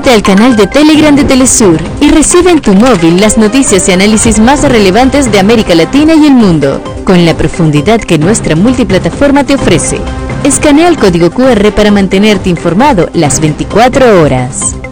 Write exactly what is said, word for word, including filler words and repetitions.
Suscríbete al canal de Telegram de Telesur y recibe en tu móvil las noticias y análisis más relevantes de América Latina y el mundo, con la profundidad que nuestra multiplataforma te ofrece. Escanea el código cu erre para mantenerte informado las veinticuatro horas.